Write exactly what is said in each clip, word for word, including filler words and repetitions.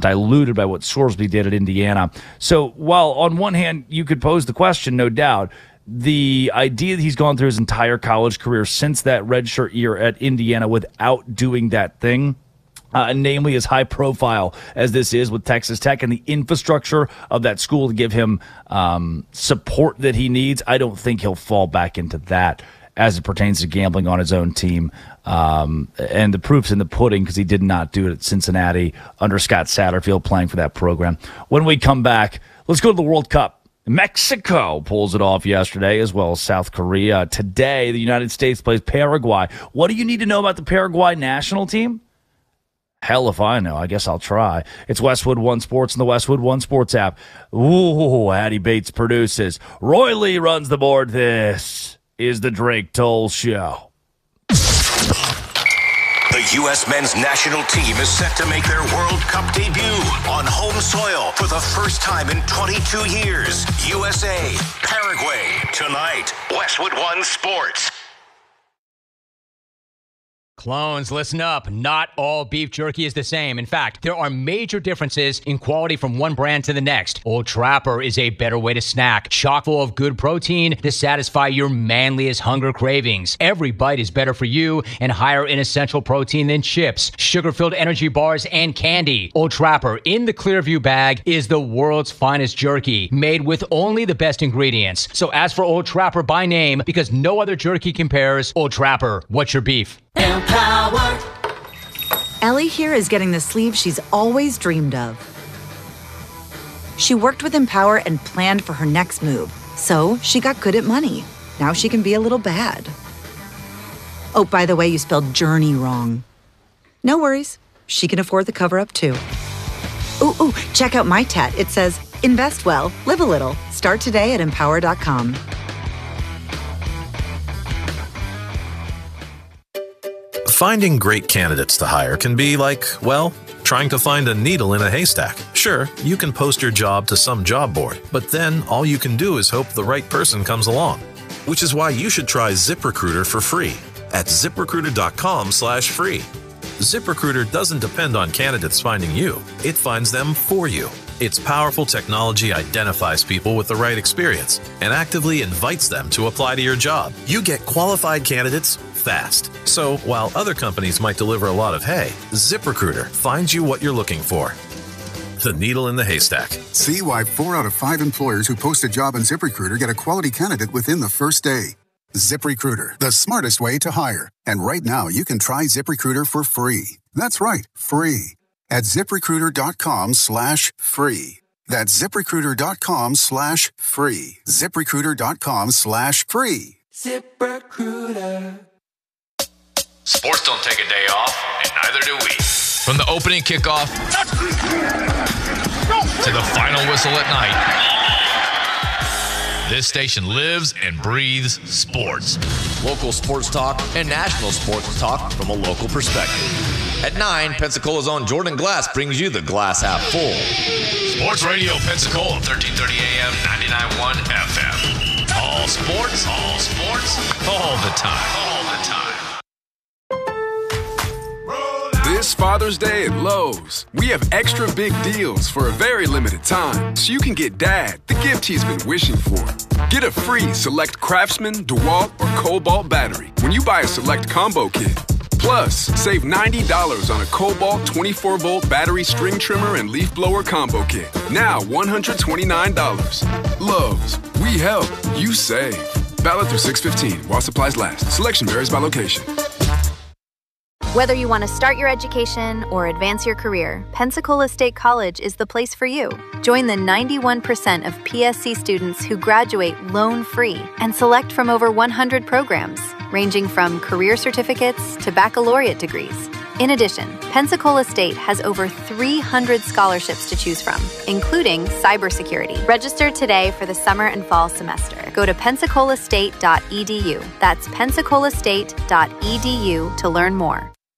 diluted by what Sorsby did at Indiana. So while on one hand you could pose the question, no doubt, the idea that he's gone through his entire college career since that redshirt year at Indiana without doing that thing, Uh, namely as high profile as this is with Texas Tech and the infrastructure of that school to give him um, support that he needs, I don't think he'll fall back into that as it pertains to gambling on his own team. Um, and the proof's in the pudding because he did not do it at Cincinnati under Scott Satterfield playing for that program. When we come back, let's go to the World Cup. Mexico pulls it off yesterday, as well as South Korea. Today, the United States plays Paraguay. What do you need to know about the Paraguay national team? Hell if I know. I guess I'll try. It's Westwood One Sports and the Westwood One Sports app. Ooh, Hattie Bates produces. Roy Lee runs the board. This is the Drake Toll Show. The U S men's national team is set to make their World Cup debut on home soil for the first time in twenty-two years. U S A, Paraguay, tonight. Westwood One Sports. Clones, listen up. Not all beef jerky is the same. In fact, there are major differences in quality from one brand to the next. Old Trapper is a better way to snack, chock full of good protein to satisfy your manliest hunger cravings. Every bite is better for you and higher in essential protein than chips, sugar-filled energy bars, and candy. Old Trapper in the Clearview bag is the world's finest jerky, made with only the best ingredients. So ask for Old Trapper by name because no other jerky compares. Old Trapper, what's your beef? Empower. Ellie here is getting the sleeve she's always dreamed of. She worked with Empower and planned for her next move, so she got good at money. Now she can be a little bad. Oh, by the way, you spelled journey wrong. No worries. She can afford the cover-up, too. Ooh, ooh, check out my tat. It says, invest well, live a little. Start today at empower dot com. Finding great candidates to hire can be like, well, trying to find a needle in a haystack. Sure, you can post your job to some job board, but then all you can do is hope the right person comes along. Which is why you should try ZipRecruiter for free at ziprecruiter dot com slash free. ZipRecruiter doesn't depend on candidates finding you. It finds them for you. Its powerful technology identifies people with the right experience and actively invites them to apply to your job. You get qualified candidates fast. So while other companies might deliver a lot of hay, ZipRecruiter finds you what you're looking for. The needle in the haystack. See why four out of five employers who post a job on ZipRecruiter get a quality candidate within the first day. ZipRecruiter, the smartest way to hire. And right now, you can try ZipRecruiter for free. That's right, free. At ziprecruiter dot com slash free. That's ziprecruiter dot com slash free. ziprecruiter dot com slash free. ZipRecruiter. Sports don't take a day off, and neither do we. From the opening kickoff to the final whistle at night, this station lives and breathes sports. Local sports talk and national sports talk from a local perspective. At nine, Pensacola's own Jordan Glass brings you the Glass Half Full. Sports Radio Pensacola, thirteen thirty A M, ninety-nine point one F M. All sports, all sports, all the time, all the time. This Father's Day at Lowe's, we have extra big deals for a very limited time, so you can get Dad the gift he's been wishing for. Get a free Select Craftsman, DeWalt, or Cobalt battery when you buy a Select Combo Kit. Plus, save ninety dollars on a Cobalt twenty-four volt battery string trimmer and leaf blower combo kit. Now one hundred twenty-nine dollars. Lowe's, we help, you save. Valid through six fifteen while supplies last. Selection varies by location. Whether you want to start your education or advance your career, Pensacola State College is the place for you. Join the ninety-one percent of P S C students who graduate loan-free and select from over one hundred programs, ranging from career certificates to baccalaureate degrees. In addition, Pensacola State has over three hundred scholarships to choose from, including cybersecurity. Register today for the summer and fall semester. Go to pensacola state dot e d u. That's pensacola state dot e d u to learn more.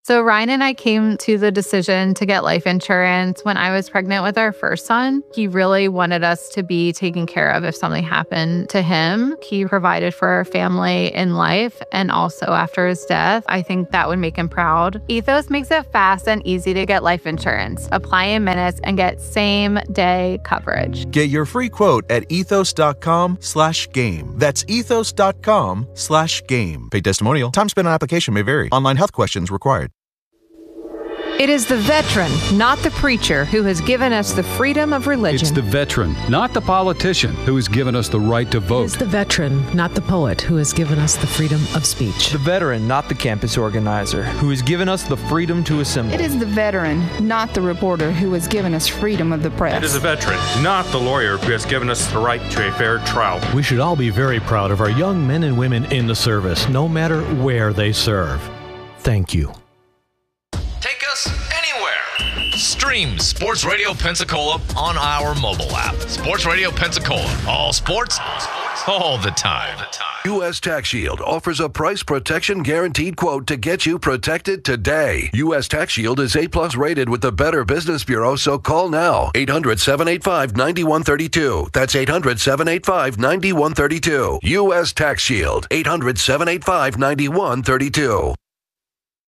So Ryan and I came to the decision to get life insurance when I was pregnant with our first son. He really wanted us to be taken care of if something happened to him. He provided for our family in life and also after his death. I think that would make him proud. Ethos makes it fast and easy to get life insurance. Apply in minutes and get same day coverage. Get your free quote at ethos.com slash game. That's ethos.com slash game. Paid testimonial. Time spent on application may vary. Online health questions required. It is the veteran, not the preacher, who has given us the freedom of religion. It's the veteran, not the politician, who has given us the right to vote. It's the veteran, not the poet, who has given us the freedom of speech. The veteran, not the campus organizer, who has given us the freedom to assemble. It is the veteran, not the reporter, who has given us freedom of the press. It is the veteran, not the lawyer, who has given us the right to a fair trial. We should all be very proud of our young men and women in the service, no matter where they serve. Thank you. Take us anywhere. Stream Sports Radio Pensacola on our mobile app. Sports Radio Pensacola. All sports, all the time. U S Tax Shield offers a price protection guaranteed quote to get you protected today. U S Tax Shield is A plus rated with the Better Business Bureau, so call now. eight hundred, seven eight five, nine one three two. That's eight hundred, seven eight five, nine one three two. U S Tax Shield. eight hundred, seven eight five, nine one three two.